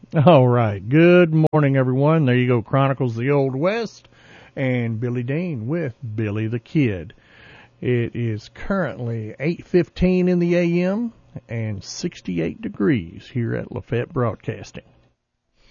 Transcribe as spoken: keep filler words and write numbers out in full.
All right. Good morning, everyone. There you go. Chronicles of the Old West and Billy Dean with Billy the Kid. It is currently eight fifteen in the a m and sixty-eight degrees here at Lafayette Broadcasting.